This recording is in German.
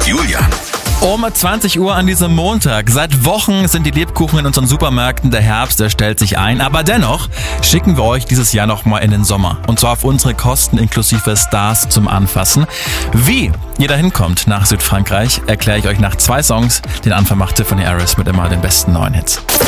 mit Julian. Um 20 Uhr an diesem Montag. Seit Wochen sind die Lebkuchen in unseren Supermärkten. Der Herbst, der stellt sich ein. Aber dennoch schicken wir euch dieses Jahr nochmal in den Sommer. Und zwar auf unsere Kosten inklusive Stars zum Anfassen. Wie ihr da hinkommt nach Südfrankreich, erkläre ich euch nach 2 Songs. Den Anfang machte von Aerosmith immer den besten neuen Hits.